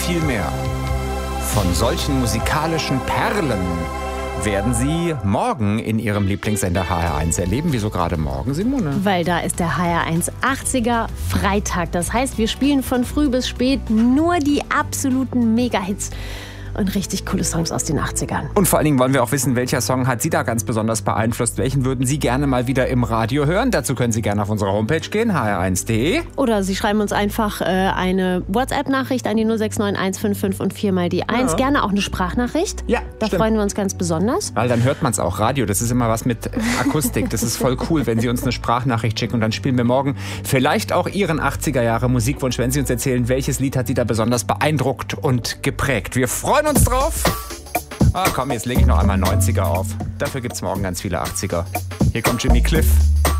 viel mehr. Von solchen musikalischen Perlen werden Sie morgen in Ihrem Lieblingssender HR1 erleben. Wieso gerade morgen, Simone? Weil da ist der HR1 80er Freitag. Das heißt, wir spielen von früh bis spät nur die absoluten Mega-Hits. Und richtig coole Songs aus den 80ern. Und vor allen Dingen wollen wir auch wissen, welcher Song hat Sie da ganz besonders beeinflusst? Welchen würden Sie gerne mal wieder im Radio hören? Dazu können Sie gerne auf unsere Homepage gehen, hr1.de. Oder Sie schreiben uns einfach eine WhatsApp-Nachricht an die 069155 und 4 mal die 1. Ja. Gerne auch eine Sprachnachricht. Ja, da stimmt. freuen wir uns ganz besonders. Weil dann hört man es auch. Radio, das ist immer was mit Akustik. Das ist voll cool, wenn Sie uns eine Sprachnachricht schicken. Und dann spielen wir morgen vielleicht auch Ihren 80er-Jahre-Musikwunsch, wenn Sie uns erzählen, welches Lied hat Sie da besonders beeindruckt und geprägt. Wir freuen uns drauf. Komm, jetzt lege ich noch einmal 90er auf. Dafür gibt's morgen ganz viele 80er. Hier kommt Jimmy Cliff.